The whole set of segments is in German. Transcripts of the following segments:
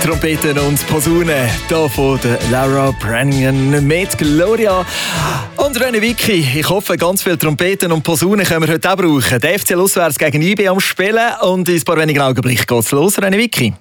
Trompeten und Posaunen hier von der Laura Brannigan mit Gloria und René Vicky. Ich hoffe, ganz viele Trompeten und Posaunen können wir heute auch brauchen. Der FCL auswärts gegen IB am Spielen und in ein paar wenigen Augenblicken geht es los. René Vicky.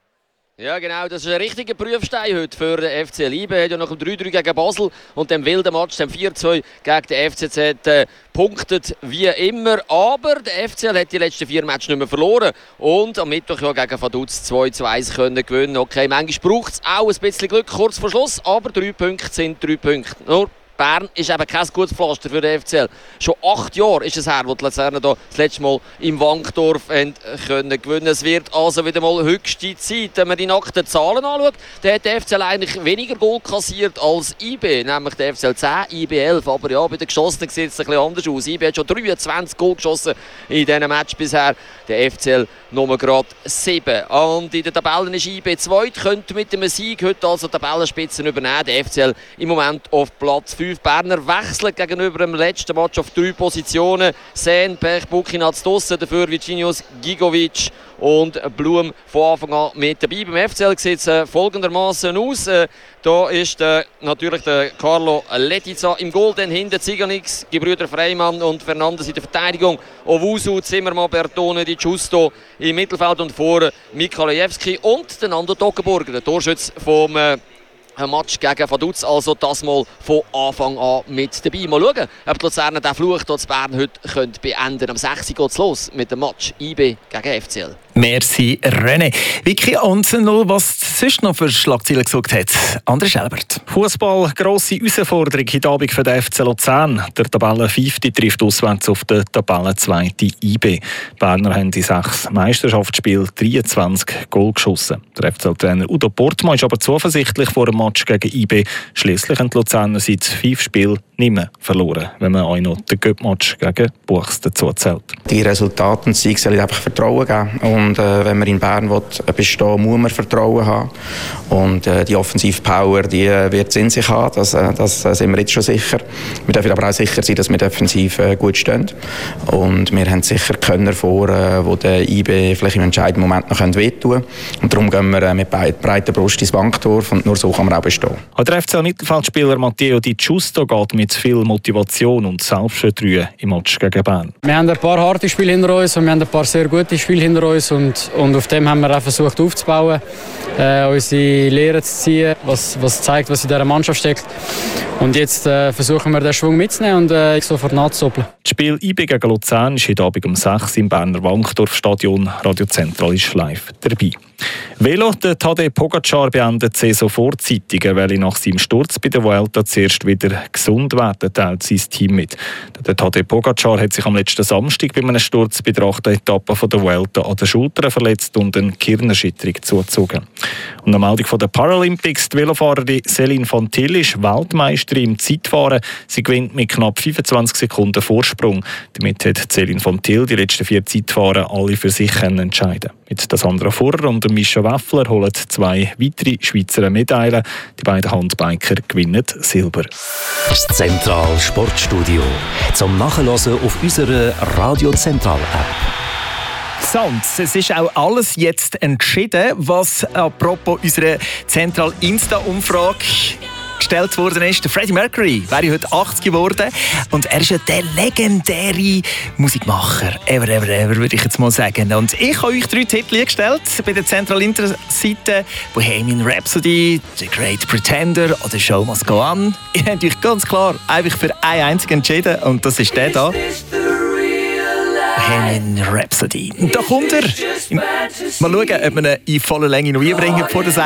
Ja genau, das ist ein richtiger Prüfstein heute für den FCL. IB hat ja nach dem 3-3 gegen Basel und dem wilden Match, dem 4-2 gegen den FCZ, punktet wie immer. Aber der FCL hat die letzten 4 Matches nicht mehr verloren und am Mittwoch ja gegen Vaduz 2-1 können gewinnen. Okay, manchmal braucht es auch ein bisschen Glück kurz vor Schluss, aber 3 Punkte sind 3 Punkte. Nur Bern ist eben kein gutes Pflaster für den FCL. Schon 8 Jahre ist es her, wo die Luzerner das letzte Mal im Wankdorf können gewinnen. Es wird also wieder mal höchste Zeit. Wenn man die nackten Zahlen anschaut, dann hat der FCL eigentlich weniger Goal kassiert als IB, nämlich der FCL 10, IB 11. Aber ja, bei den Geschossenen sieht es ein bisschen anders aus. IB hat schon 23 Goal geschossen in diesem Match bisher. Der FCL nur gerade 7. Und in der Tabelle ist IB 2, könnte mit dem Sieg heute also Tabellenspitzen übernehmen. Der FCL im Moment auf Platz 5. Berner wechseln gegenüber dem letzten Match auf 3 Positionen. Sen, Pech, Bukinaz draussen, dafür Vicinius, Gigovic und Blum von Anfang an mit dabei. Beim FCL sieht es folgendermaßen aus. Da ist natürlich der Carlo Letizia im Goal, dann hinten Ziganix, Gebrüder Freimann und Fernandes in der Verteidigung, Owusu, Zimmermann, Bertone, Di Giusto im Mittelfeld und vor Mikalajewski und der Nando Toggenburger, der Torschütze vom Match gegen Vaduz, also das mal von Anfang an mit dabei. Mal schauen, ob die Luzerner den Fluch hier in Bern heute beenden können. Am 6. geht es los mit dem Match IB gegen FCL. Merci, René. Vicky, und noch, was sonst noch für Schlagzeilen gesorgt hat? André Schelbert. Fußball, grosse Herausforderung heute Abend für den FC Luzern. Der Tabellen 5. trifft auswärts auf den Tabellen 2. IB. Die Berner haben in 6 Meisterschaftsspielen 23 Goal geschossen. Der FCL-Trainer Udo Portmann ist aber zuversichtlich vor dem Match gegen IB. Schliesslich haben die Luzerner seit 5 Spielen nicht mehr verloren, wenn man auch noch den Cup-Match gegen Buchs dazu zählt. Die Resultate und Siege sollen einfach Vertrauen geben. Und wenn man in Bern bestehen will, muss man Vertrauen haben. Und die Offensivpower, die wird es in sich haben, das sind wir jetzt schon sicher. Wir dürfen aber auch sicher sein, dass wir defensiv gut stehen. Und wir haben sicher Könner vor, die der IB vielleicht im entscheidenden Moment noch wehtun können. Und darum gehen wir mit breiter Brust ins Bankdorf und nur so kann man auch bestehen. Auch der FCL-Mittelfeldspieler Matteo Di Giusto geht mit viel Motivation und Selbstvertrauen im Match gegen Bern. Wir haben ein paar harte Spiele hinter uns und wir haben ein paar sehr gute Spiele hinter uns und auf dem haben wir auch versucht aufzubauen, unsere Lehre zu ziehen, was zeigt, was in dieser Mannschaft steckt. Und jetzt versuchen wir den Schwung mitzunehmen und sofort nachzudoppeln. Das Spiel IB gegen Luzern ist heute Abend um 6 im Berner Wankdorf-Stadion. Radio Zentral ist live dabei. Velo, der Tadej Pogacar beendet die Saison vorzeitig. Er will nach seinem Sturz bei der Vuelta zuerst wieder gesund werden, teilt sein Team mit. Der Tadej Pogacar hat sich am letzten Samstag bei einem Sturz bei der 8. Etappe von der Vuelta an den Schultern verletzt und eine Gehirnerschütterung zugezogen. Und eine Meldung von den Paralympics. Die Velofahrerin Céline von Til ist Weltmeisterin im Zeitfahren. Sie gewinnt mit knapp 25 Sekunden Vorsprung. Damit hat Céline von Til die letzten 4 Zeitfahren alle für sich entscheiden. Mit der Sandra Furrer und Mischa Waffler holen 2 weitere Schweizer Medaillen. Die beiden Handbiker gewinnen Silber. Das Zentral Sportstudio zum Nachhören auf unserer Radio Zentral App. Sans, es ist auch alles jetzt entschieden, was apropos unserer Zentral Insta-Umfrage gestellt worden ist. Der Freddie Mercury wäre heute 80 geworden und er ist ja der legendäre Musikmacher ever, würde ich jetzt mal sagen. Und ich habe euch 3 Titel gestellt bei der Zentral Inter-Seite: Bohemian Rhapsody, The Great Pretender oder Show Must Go On. Ihr habt euch ganz klar einfach für einen einzigen entschieden und das ist der da. Bohemian Rhapsody. Und da kommt er. Mal schauen, ob wir ihn in voller Länge noch einbringen vor der